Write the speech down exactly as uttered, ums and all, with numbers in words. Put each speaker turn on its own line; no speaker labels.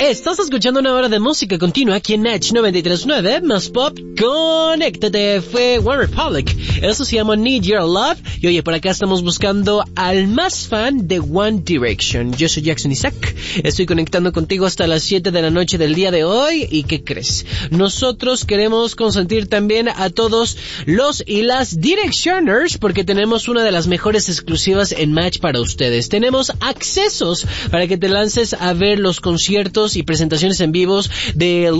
Estás escuchando una hora de música continua aquí en Edge noventa y tres punto nueve, más pop, conéctate, fue One Republic, eso se llama Need Your Love, y oye, por acá estamos buscando al más fan de One Direction. Yo soy Jackson Isaac, estoy conectando contigo hasta las siete de la noche del día de hoy, y ¿qué crees? Nosotros queremos consentir también a todos los y las Directioners, porque tenemos una de las mejores exclusivas en Match para ustedes. Tenemos accesos para que te lances a ver los conciertos y presentaciones en vivos de